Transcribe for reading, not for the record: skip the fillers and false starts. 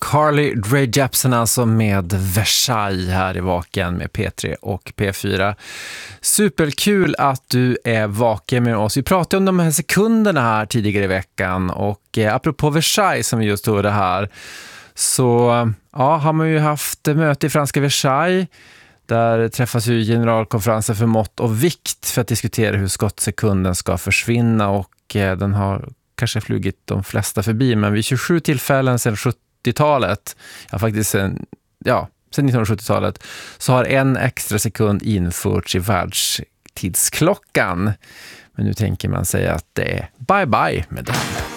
Carly Rae Jepsen alltså med Versailles här i Vaken med P3 och P4. Superkul att du är vaken med oss. Vi pratade om de här sekunderna här tidigare i veckan och apropå Versailles som vi just hörde här så ja, har man ju haft möte i franska Versailles. Där träffas ju generalkonferensen för mått och vikt för att diskutera hur skottsekunden ska försvinna och den har kanske flugit de flesta förbi, men vid 27 tillfällen sedan 70-talet, ja faktiskt sedan 1970-talet, så har en extra sekund införts i världstidsklockan. Men nu tänker man säga att det är bye bye med den.